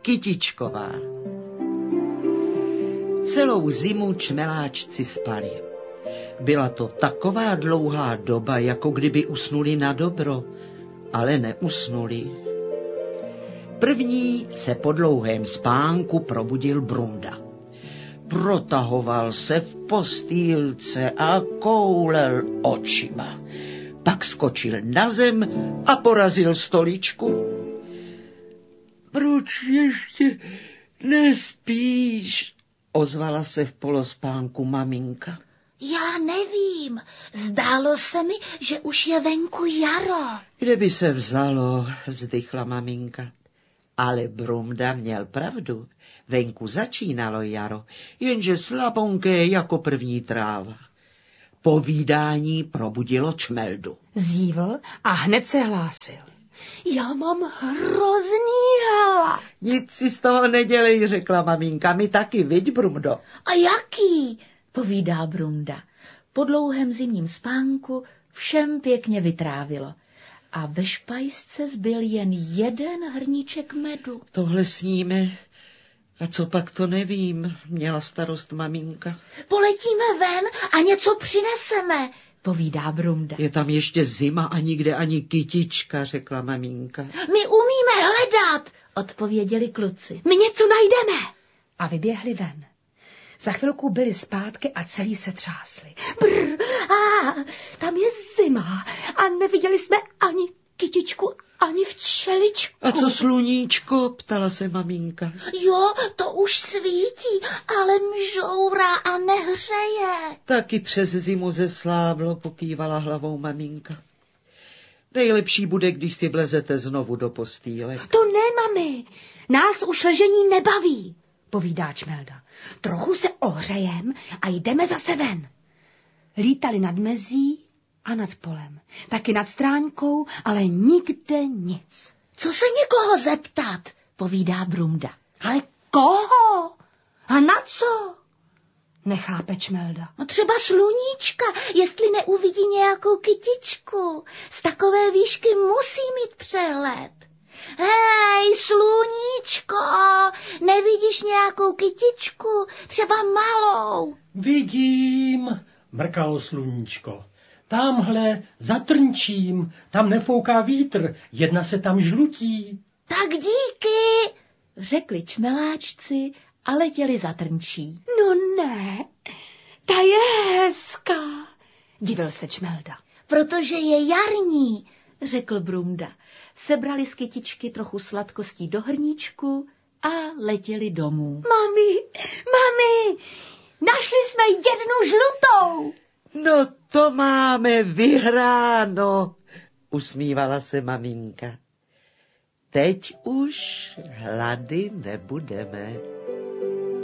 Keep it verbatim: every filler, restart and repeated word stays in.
Kytičková. Celou zimu čmeláčci spali. Byla to taková dlouhá doba, jako kdyby usnuli na dobro, ale neusnuli. První se po dlouhém spánku probudil Brunda. Protahoval se v postýlce a koulel očima. Pak skočil na zem a porazil stoličku. Proč ještě nespíš? Ozvala se v polospánku maminka. Já nevím, zdálo se mi, že už je venku jaro. Kde by se vzalo, vzdychla maminka. Ale Brumda měl pravdu. Venku začínalo jaro, jenže slabonké jako první tráva. Povídání probudilo Čmeldu. Zívl a hned se hlásil. Já mám hrozný hlad. Nic si z toho nedělej, řekla maminka, my taky, viď, Brumdo? A jaký? Povídá Brunda. Po dlouhém zimním spánku všem pěkně vytrávilo. A ve špajsce zbyl jen jeden hrníček medu. Tohle sníme. A co pak, to nevím, měla starost maminka. Poletíme ven a něco přineseme, povídá Brunda. Je tam ještě zima a nikde ani kytička, řekla maminka. My umíme hledat, odpověděli kluci. My něco najdeme. A vyběhli ven. Za chvilku byli zpátky a celý se třásli. Brr, a tam je zima a neviděli jsme ani kytičku, ani včeličku. A co sluníčko, ptala se maminka. Jo, to už svítí, ale mžourá a nehřeje. Taky přes zimu zesláblo, pokývala hlavou maminka. Nejlepší bude, když si vlezete znovu do postýlek. To ne, mami, nás už ležení nebaví, povídá Čmelda. Trochu se ohřejem a jdeme zase ven. Lítali nad mezí a nad polem, taky nad stráňkou, ale nikde nic. Co se někoho zeptat, povídá Brunda. Ale koho? A na co? Nechápe Čmelda. No třeba sluníčka, jestli neuvidí nějakou kytičku. Z takové výšky musí mít přehled. Hej, sluníčko, nevidíš nějakou kytičku, třeba malou? Vidím, mrkalo sluníčko. Tamhle za trnčím, tam nefouká vítr, jedna se tam žlutí. Tak díky, řekli čmeláčci a letěli za trnčí. No ne, ta je hezká, divil se Čmelda. Protože je jarní, řekl Brunda. Sebrali z kytičky trochu sladkostí do hrníčku a letěli domů. Mami, mami, našli jsme jednu žlutou. No to máme vyhráno, usmívala se maminka. Teď už hlady nebudeme.